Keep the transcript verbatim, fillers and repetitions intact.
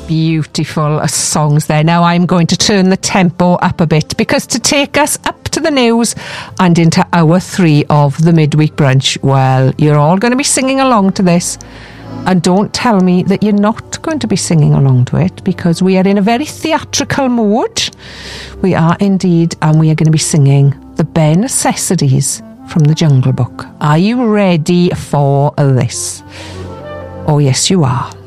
beautiful songs there. Now I'm going to turn the tempo up a bit, because to take us up to the news and into hour three of the midweek brunch, well, you're all going to be singing along to this. And don't tell me that you're not going to be singing along to it, because we are in a very theatrical mood. We are indeed, and we are going to be singing the Bare Necessities from the Jungle Book. Are you ready for this? Oh yes, you are.